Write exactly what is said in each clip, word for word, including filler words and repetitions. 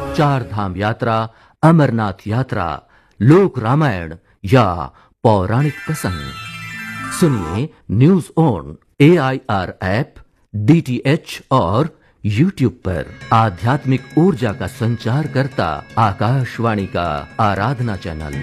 चार धाम यात्रा, अमरनाथ यात्रा, लोक रामायण या पौराणिक प्रसंग सुनिए news on A I R app, D T H और यूट्यूब पर। आध्यात्मिक ऊर्जा का संचार करता आकाशवाणी का आराधना channel.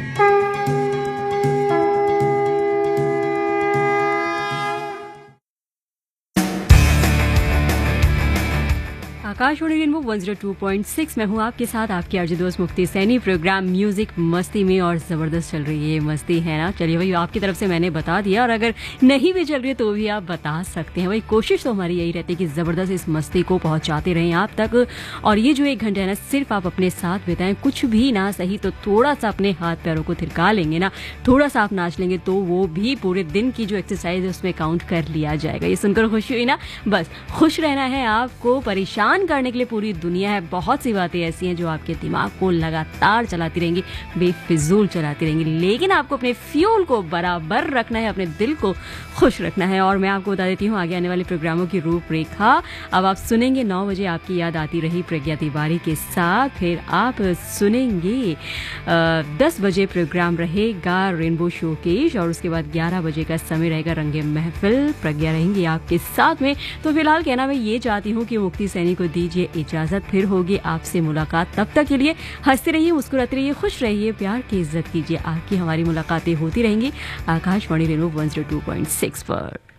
Akashvani rainbow one zero two point six में हूँ आपके साथ, आपकी आरजे दोस्त मुक्ति सैनी। प्रोग्राम म्यूजिक मस्ती में और ज़बरदस्त चल रही है, मस्ती है ना। चलिए भाई, आपकी तरफ से मैंने बता दिया, और अगर नहीं भी चल रही है तो भी आप बता सकते हैं। भाई कोशिश तो हमारी यही रहती है कि ज़बरदस्त इस मस्ती को पहुँचाते रहें आप तक। और ये जो एक घंटा है ना, सिर्फ आप अपने साथ बिताएं, कुछ भी ना सही तो थोड़ा सा अपने हाथ पैरों को थिरका लेंगे ना, थोड़ा सा आप नाच लेंगे तो वो भी पूरे दिन की जो एक्सरसाइज है उसमें काउंट कर लिया जाएगा। ये सुनकर खुशी हुई ना? बस खुश रहना है आपको, परेशान करने के लिए पूरी दुनिया है। बहुत सी बातें ऐसी हैं जो आपके दिमाग को लगातार चलाती रहेंगी, बेफिजूल चलाती रहेंगी, लेकिन आपको अपने फ्यूल को बराबर रखना है, अपने दिल को खुश रखना है। और मैं आपको बता देती हूँ आगे आने वाले प्रोग्रामों की रूपरेखा। अब आप सुनेंगे नौ बजे आपकी याद आती रही प्रज्ञा तिवारी के साथ, फिर आप सुनेंगे दस बजे प्रोग्राम रहेगा रेनबो शोकेश, और उसके बाद ग्यारह बजे का समय रहेगा रंगे महफिल। प्रज्ञा रहेंगी आपके साथ में। तो फिलहाल कहना मैं ये चाहती हूँ कि मुक्ति सैनी को दीजिए इजाजत, फिर होगी आपसे मुलाकात। तब तक के लिए हंसते रहिए, मुस्कुराते रहिए, खुश रहिए, प्यार की इज्जत कीजिए। आपकी हमारी मुलाकातें होती रहेंगी Akashvani rainbow one zero two point six पर।